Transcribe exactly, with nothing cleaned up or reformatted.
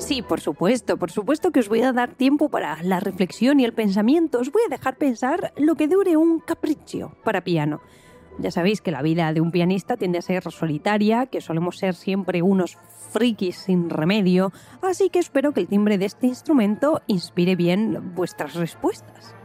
Sí, por supuesto, por supuesto que os voy a dar tiempo para la reflexión y el pensamiento. Os voy a dejar pensar lo que dure un capriccio para piano. Ya sabéis que la vida de un pianista tiende a ser solitaria, que solemos ser siempre unos frikis sin remedio, así que espero que el timbre de este instrumento inspire bien vuestras respuestas.